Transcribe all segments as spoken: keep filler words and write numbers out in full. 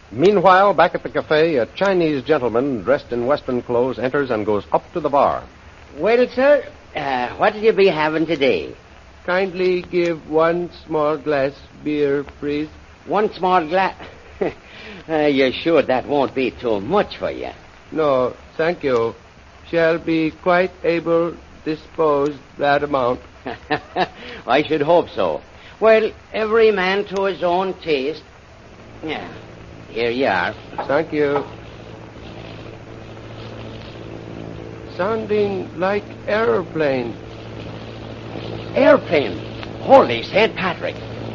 Meanwhile, back at the cafe, a Chinese gentleman dressed in Western clothes enters and goes up to the bar. Well, sir, uh, what'll you be having today? Kindly give one small glass beer, please. One small glass? uh, you're sure that won't be too much for you? No, thank you. Shall be quite able to dispose that amount. I should hope so. Well, every man to his own taste. Yeah, here you are. Thank you. Sounding like airplane. Airplane? Holy Saint Patrick.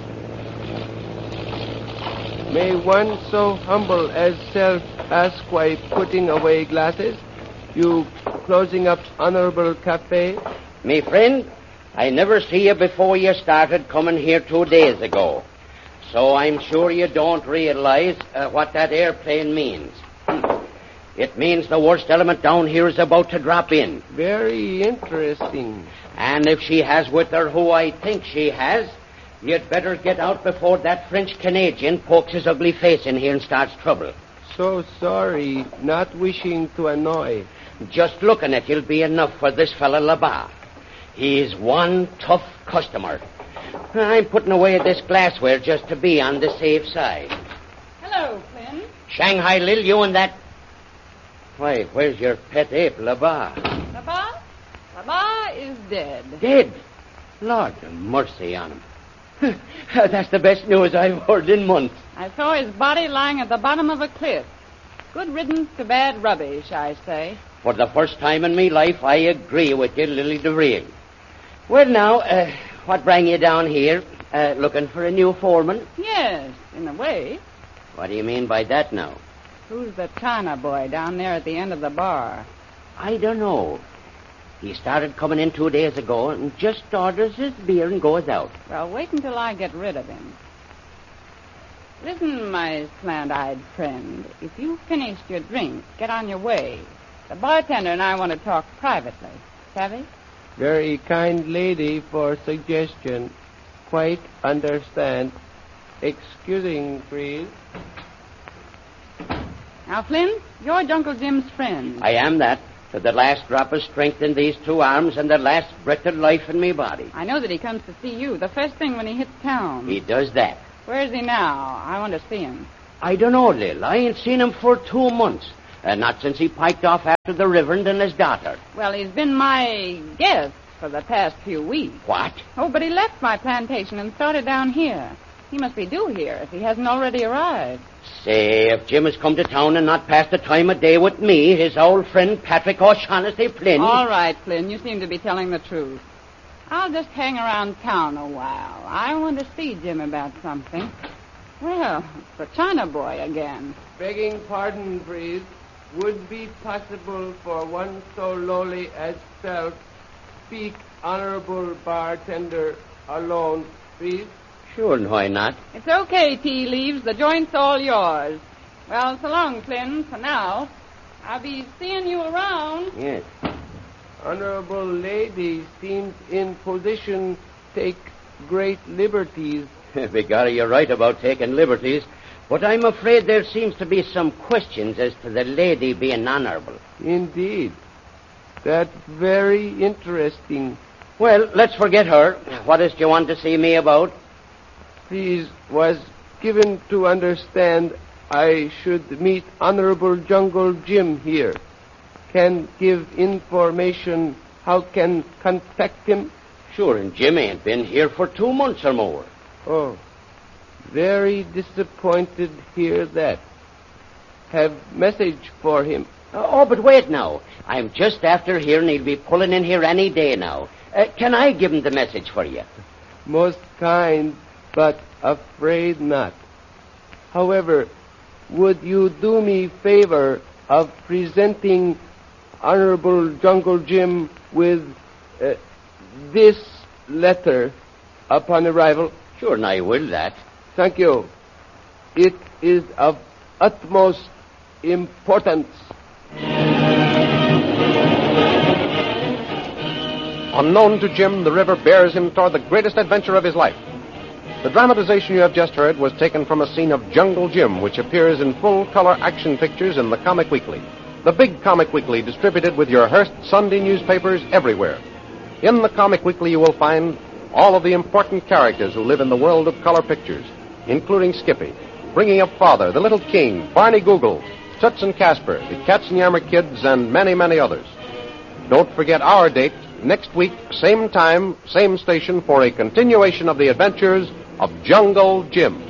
May one so humble as self ask why putting away glasses, you closing up honorable cafe? Me friend, I never see you before you started coming here two days ago. So I'm sure you don't realize uh, what that airplane means. It means the worst element down here is about to drop in. Very interesting. And if she has with her who I think she has, you'd better get out before that French-Canadian pokes his ugly face in here and starts trouble. So sorry, not wishing to annoy. Just looking at you'll be enough for this fella Labat. He's one tough customer. I'm putting away this glassware just to be on the safe side. Hello, Flynn. Shanghai Lil, you and that... Why, where's your pet ape, Labat? Labat? Labat is dead. Dead? Lord have mercy on him. That's the best news I've heard in months. I saw his body lying at the bottom of a cliff. Good riddance to bad rubbish, I say. For the first time in me life, I agree with you, Lily DeVril. Well, now, uh, what bring you down here? Uh, looking for a new foreman? Yes, in a way. What do you mean by that now? Who's the China boy down there at the end of the bar? I don't know. He started coming in two days ago and just orders his beer and goes out. Well, wait until I get rid of him. Listen, my slant-eyed friend. If you've finished your drink, get on your way. The bartender and I want to talk privately. Savvy? Very kind lady for suggestion. Quite understand. Excusing, please. Now, Flynn, you're Uncle Jim's friend. I am that. To the last drop of strength in these two arms and the last breath of life in me body. I know that he comes to see you the first thing when he hits town. He does that. Where is he now? I want to see him. I don't know, Lil. I ain't seen him for two months. Uh, not since he piked off after the Reverend and his daughter. Well, he's been my guest for the past few weeks. What? Oh, but he left my plantation and started down here. He must be due here if he hasn't already arrived. Say, if Jim has come to town and not passed the time of day with me, his old friend Patrick O'Shaughnessy Flynn... All right, Flynn, you seem to be telling the truth. I'll just hang around town a while. I want to see Jim about something. Well, it's the China boy again. Begging pardon, please. Would be possible for one so lowly as self speak honorable bartender alone, please? Sure, and why not? It's okay, Tea Leaves. The joint's all yours. Well, so long, Flynn, for now. I'll be seeing you around. Yes. Honorable lady seems in position take great liberties. Begorra, you're right about taking liberties, but I'm afraid there seems to be some questions as to the lady being honorable. Indeed. That's very interesting. Well, let's forget her. What is it you want to see me about? Please, was given to understand I should meet Honorable Jungle Jim here. Can give information how can contact him? Sure, and Jim ain't been here for two months or more. Oh, very disappointed hear that. Have message for him. Oh, but wait now. I'm just after hearing he'll be pulling in here any day now. Uh, can I give him the message for you? Most kind, but afraid not. However, would you do me favor of presenting Honorable Jungle Jim with uh, this letter upon arrival? Sure, and I will that. Thank you. It is of utmost importance. Unknown to Jim, the river bears him toward the greatest adventure of his life. The dramatization you have just heard was taken from a scene of Jungle Jim, which appears in full-color action pictures in the Comic Weekly. The big Comic Weekly distributed with your Hearst Sunday newspapers everywhere. In the Comic Weekly you will find all of the important characters who live in the world of color pictures, including Skippy, Bringing Up Father, The Little King, Barney Google, Toots and Casper, the Katzenjammer Kids, and many, many others. Don't forget our date, next week, same time, same station, for a continuation of the adventures of Jungle Jim.